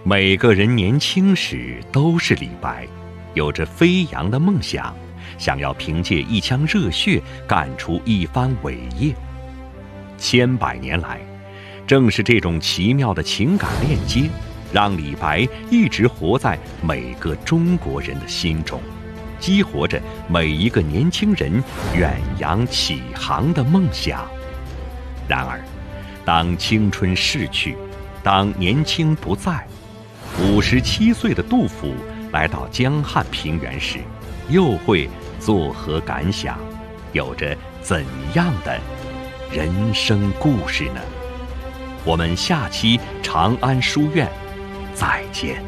每个人年轻时都是李白，有着飞扬的梦想，想要凭借一腔热血干出一番伟业。千百年来，正是这种奇妙的情感链接，让李白一直活在每个中国人的心中，激活着每一个年轻人远洋起航的梦想。然而，当青春逝去，当年轻不在，57岁的杜甫来到江汉平原时，又会作何感想？有着怎样的人生故事呢？我们下期长安书院再见。